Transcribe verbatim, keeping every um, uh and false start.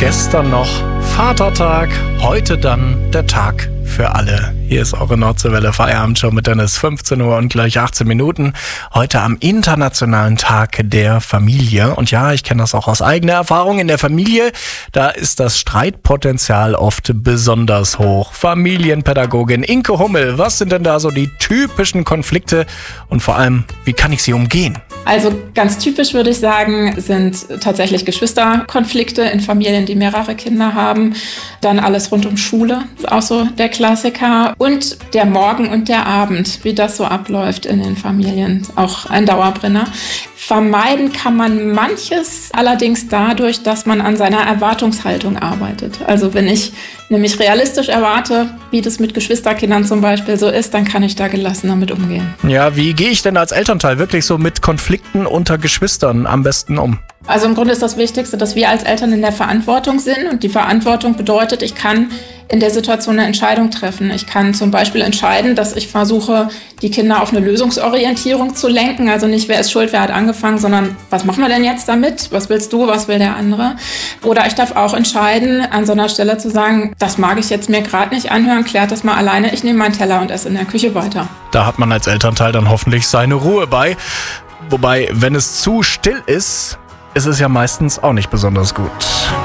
Gestern noch Vatertag, heute dann der Tag für alle. Hier ist eure Nordseewelle Feierabendshow mit Dennis, fünfzehn Uhr und gleich achtzehn Minuten. Heute am Internationalen Tag der Familie. Und ja, ich kenne das auch aus eigener Erfahrung. In der Familie, da ist das Streitpotenzial oft besonders hoch. Familienpädagogin Inke Hummel, was sind denn da so die typischen Konflikte? Und vor allem, wie kann ich sie umgehen? Also ganz typisch würde ich sagen, sind tatsächlich Geschwisterkonflikte in Familien, die mehrere Kinder haben. Dann alles rund um Schule, ist auch so der Klassiker. Und der Morgen und der Abend, wie das so abläuft in den Familien, auch ein Dauerbrenner. Vermeiden kann man manches allerdings dadurch, dass man an seiner Erwartungshaltung arbeitet. Also wenn ich nämlich realistisch erwarte, wie das mit Geschwisterkindern zum Beispiel so ist, dann kann ich da gelassen damit umgehen. Ja, wie gehe ich denn als Elternteil wirklich so mit Konflikten unter Geschwistern am besten um? Also im Grunde ist das Wichtigste, dass wir als Eltern in der Verantwortung sind. Und die Verantwortung bedeutet, ich kann in der Situation eine Entscheidung treffen. Ich kann zum Beispiel entscheiden, dass ich versuche, die Kinder auf eine Lösungsorientierung zu lenken. Also nicht, wer ist schuld, wer hat angefangen, sondern was machen wir denn jetzt damit? Was willst du, was will der andere? Oder ich darf auch entscheiden, an so einer Stelle zu sagen, das mag ich jetzt mir gerade nicht anhören, klärt das mal alleine, ich nehme meinen Teller und esse in der Küche weiter. Da hat man als Elternteil dann hoffentlich seine Ruhe bei. Wobei, wenn es zu still ist, ist es ja meistens auch nicht besonders gut.